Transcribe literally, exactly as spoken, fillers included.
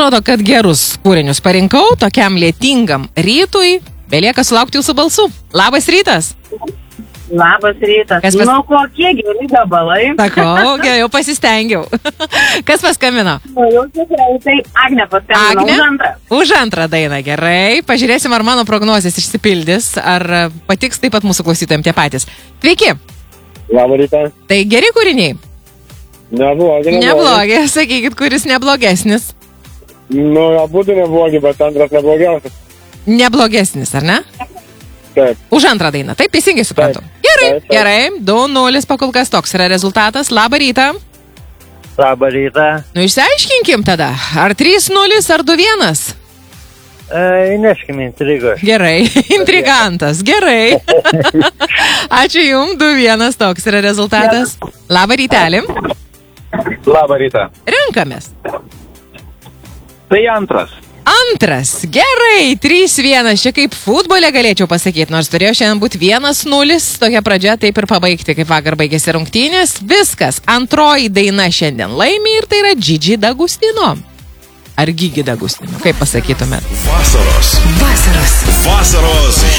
atrodo, kad gerus kūrinius parinkau tokiam lietingam rytui. Belieka sulaukti jūsų balsų. Labas rytas. Labas rytas. Kas pas... Nu, kokie geri gabalai. Sakau, jau pasistengiau. Kas paskambino? Nu, jau tikrai, tai Agnė paskambino. Agnė? Už antrą. Už antrą dainą, gerai. Pažiūrėsim, ar mano prognozės išsipildys, ar patiks taip pat mūsų klausytojams tie patys. Sveiki. Labą rytą. Tai geri kūriniai? Neblogi, neblogi. Neblogi. Sakykit, kuris neblogesnis? Nu, abudu neblogi, bet antras neblogiausias. Neblogesnis, ar ne? Taip. Už antrą dainą, taip teisingai suprantu. Taip. Gerai, Taip, taip. gerai. du nulis pakol kas toks yra rezultatas. Labą rytą. Labą rytą. Nu, išsiaiškinkim tada. Ar trys nulis, ar du vienas? E, įneškime intrigos. Gerai, intrigantas, gerai. Ačiū jums, du vienas toks yra rezultatas. Labą rytelį. Labą rytą. Renkamės. Tai antras. Antras, gerai, trys vienas, čia kaip futbole galėčiau pasakyti, nors turėjo šiandien būti vienas nulis, tokia pradžia taip ir pabaigti, kaip vakar baigėsi rungtynės. Viskas, antroji daina šiandien laimi ir tai yra Gigi D'Agostino. Ar Gigi D'Agostino, kaip pasakytumėt? Vasaros. Vasaros. Vasaros